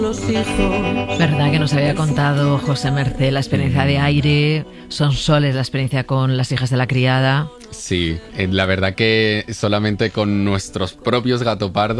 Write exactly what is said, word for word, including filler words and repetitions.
los hijos. Verdad que nos había contado José Mercé la experiencia de Aire, Son Soles la experiencia con Las hijas de la criada. Sí, la verdad que solamente con nuestros propios gatopardos